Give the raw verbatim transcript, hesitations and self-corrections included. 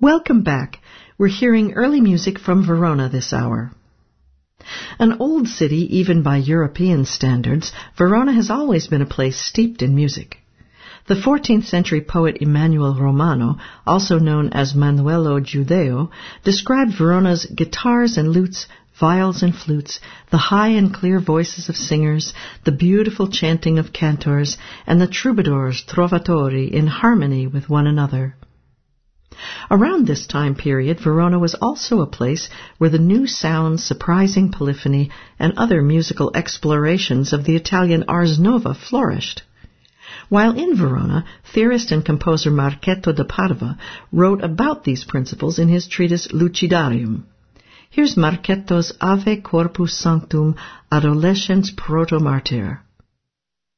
Welcome back. We're hearing early music from Verona this hour. An old city, even by European standards, Verona has always been a place steeped in music. The fourteenth century poet Emanuele Romano, also known as Manuelo Giudeo, described Verona's guitars and lutes, viols and flutes, the high and clear voices of singers, the beautiful chanting of cantors, and the troubadours, trovatori, in harmony with one another. Around this time period, Verona was also a place where the new sounds, surprising polyphony, and other musical explorations of the Italian Ars Nova flourished. While in Verona, theorist and composer Marchetto da Parva wrote about these principles in his treatise Lucidarium. Here's Marchetto's Ave Corpus Sanctum Adolescens Proto Martyr.